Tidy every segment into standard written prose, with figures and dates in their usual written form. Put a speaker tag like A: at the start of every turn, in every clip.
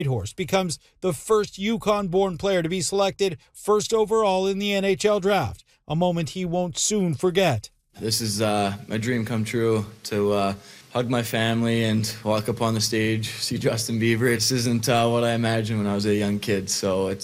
A: Horse becomes the first Yukon-born player to be selected first overall in the NHL draft, a moment he won't soon forget.
B: This is my dream come true to hug my family and walk up on the stage, see Justin Bieber. This isn't what I imagined when I was a young kid, so it's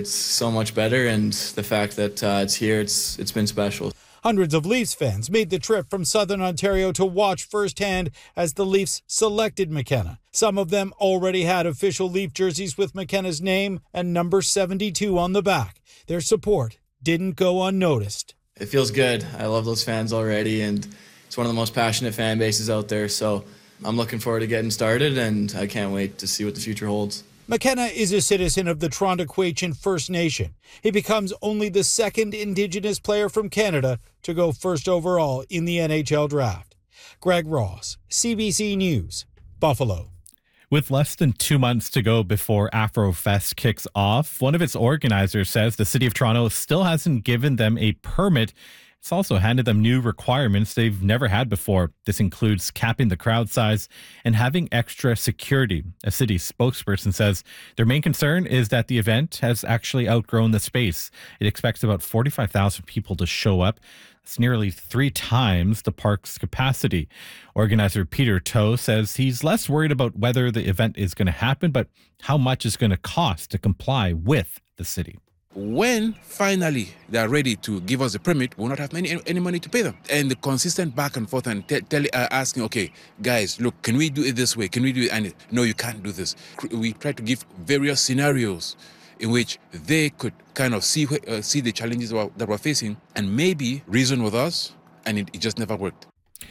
B: so much better, and the fact that it's here, it's been special.
A: Hundreds of Leafs fans made the trip from Southern Ontario to watch firsthand as the Leafs selected McKenna. Some of them already had official Leaf jerseys with McKenna's name and number 72 on the back. Their support didn't go unnoticed.
B: It feels good. I love those fans already, and it's one of the most passionate fan bases out there, so I'm looking forward to getting started, and I can't wait to see what the future holds.
A: McKenna is a citizen of the Toronto Quechin First Nation. He becomes only the second Indigenous player from Canada to go first overall in the NHL draft. Greg Ross, CBC News, Buffalo.
C: With less than 2 months to go before Afrofest kicks off, one of its organizers says the City of Toronto still hasn't given them a permit. It's also handed them new requirements they've never had before. This includes capping the crowd size and having extra security. A city spokesperson says their main concern is that the event has actually outgrown the space. It expects about 45,000 people to show up. It's nearly 3 times the park's capacity. Organizer Peter Toe says he's less worried about whether the event is going to happen, but how much it's going to cost to comply with the city.
D: When finally they are ready to give us a permit, we'll not have any money to pay them. And the consistent back and forth and asking, okay, guys, look, can we do it this way? Can we do it? And no, you can't do this. We try to give various scenarios in which they could kind of see the challenges that we're facing and maybe reason with us, and it just never worked.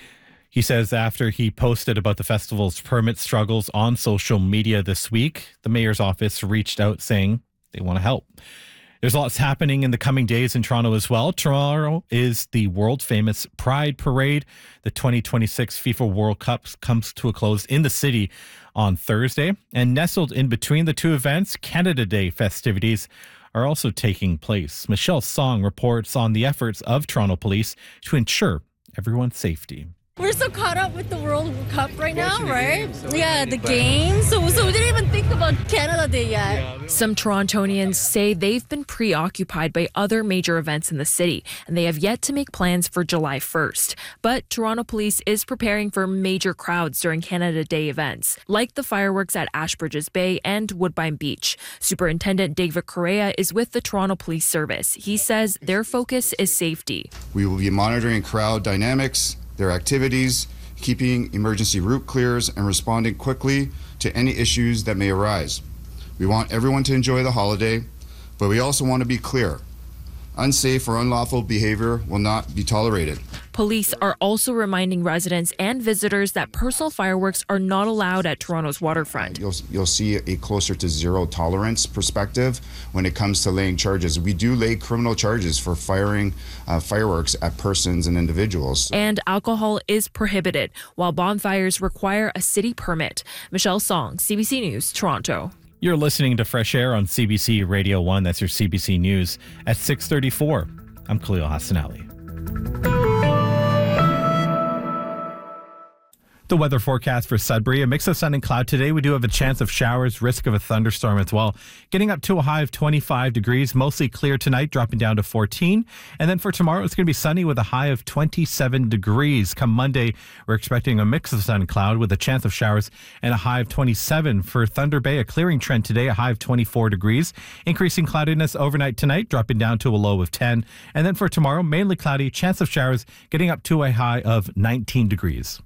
C: He says after he posted about the festival's permit struggles on social media this week, the mayor's office reached out saying they want to help. There's lots happening in the coming days in Toronto as well. Tomorrow is the world-famous Pride Parade. The 2026 FIFA World Cup comes to a close in the city on Thursday. And nestled in between the two events, Canada Day festivities are also taking place. Michelle Song reports on the efforts of Toronto Police to ensure everyone's safety.
E: We're so caught up with the World Cup right now, right? Yeah, the games. So we didn't even think about Canada Day yet.
F: Some Torontonians say they've been preoccupied by other major events in the city, and they have yet to make plans for July 1st. But Toronto Police is preparing for major crowds during Canada Day events, like the fireworks at Ashbridges Bay and Woodbine Beach. Superintendent David Correa is with the Toronto Police Service. He says their focus is safety.
G: We will be monitoring crowd dynamics, their activities, keeping emergency route clears, and responding quickly to any issues that may arise. We want everyone to enjoy the holiday, but we also want to be clear. Unsafe or unlawful behavior will not be tolerated.
F: Police are also reminding residents and visitors that personal fireworks are not allowed at Toronto's waterfront.
G: You'll see a closer to zero tolerance perspective when it comes to laying charges. We do lay criminal charges for firing fireworks at persons and individuals.
F: And alcohol is prohibited, while bonfires require a city permit. Michelle Song, CBC News, Toronto.
C: You're listening to Fresh Air on CBC Radio 1. That's your CBC News at 6:34. I'm Khalil Hassanali. The weather forecast for Sudbury, a mix of sun and cloud today. We do have a chance of showers, risk of a thunderstorm as well. Getting up to a high of 25 degrees, mostly clear tonight, dropping down to 14. And then for tomorrow, it's going to be sunny with a high of 27 degrees. Come Monday, we're expecting a mix of sun and cloud with a chance of showers and a high of 27. For Thunder Bay, a clearing trend today, a high of 24 degrees. Increasing cloudiness overnight tonight, dropping down to a low of 10. And then for tomorrow, mainly cloudy, chance of showers, getting up to a high of 19 degrees.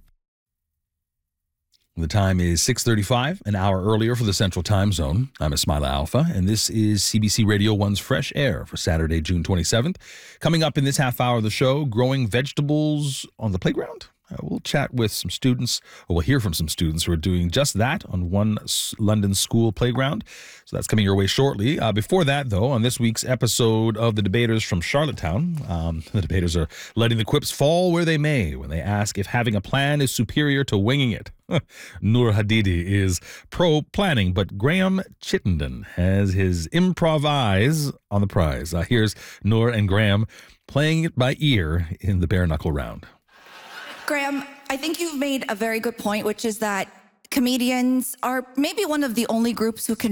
H: The time is 6:35, an hour earlier for the Central Time Zone. I'm Ismaila Alfa, and this is CBC Radio 1's Fresh Air for Saturday, June 27th. Coming up in this half hour of the show, growing vegetables on the playground. We'll chat with some students, or we'll hear from some students who are doing just that on one London school playground. So that's coming your way shortly. Before that, though, on this week's episode of The Debaters from Charlottetown, the debaters are letting the quips fall where they may when they ask if having a plan is superior to winging it. Noor Hadidi is pro-planning, but Graham Chittenden has his improv eyes on the prize. Here's Noor and Graham playing it by ear in the bare knuckle round.
I: Graham, I think you've made a very good point, which is that comedians are maybe one of the only groups who can